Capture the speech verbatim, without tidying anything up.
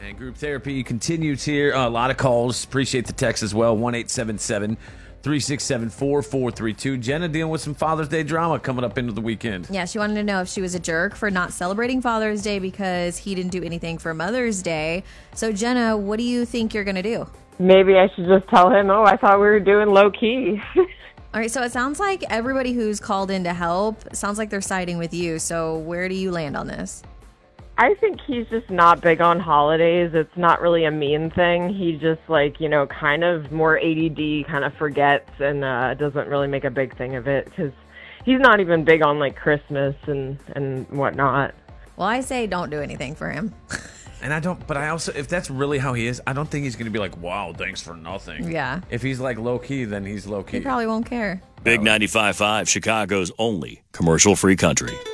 And group therapy continues here. Uh, a lot of calls. Appreciate the text as well. one eight seven seven, three six seven, four four three two. Jenna dealing with some Father's Day drama coming up into the weekend. Yeah, she wanted to know if she was a jerk for not celebrating Father's Day because he didn't do anything for Mother's Day. So, Jenna, what do you think you're going to do? Maybe I should just tell him, oh, I thought we were doing low-key. All right, so it sounds like everybody who's called in to help sounds like they're siding with you. So where do you land on this? I think he's just not big on holidays. It's not really a mean thing. He just, like, you know, kind of more A D D, kind of forgets and uh, doesn't really make a big thing of it because he's not even big on, like, Christmas and, and whatnot. Well, I say don't do anything for him. And I don't, but I also, if that's really how he is, I don't think he's going to be like, wow, thanks for nothing. Yeah. If he's like low key, then he's low key. He probably won't care. Big ninety-five point five, Chicago's only commercial-free country.